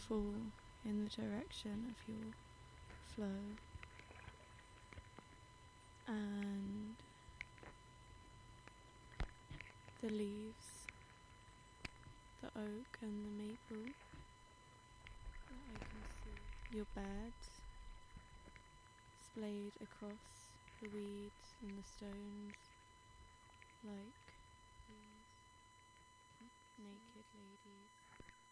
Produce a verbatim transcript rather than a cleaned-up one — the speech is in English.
fall in the direction of your flow, and the leaves, the oak and the maple that I can see, your beds splayed across the weeds and the stones like these naked ladies.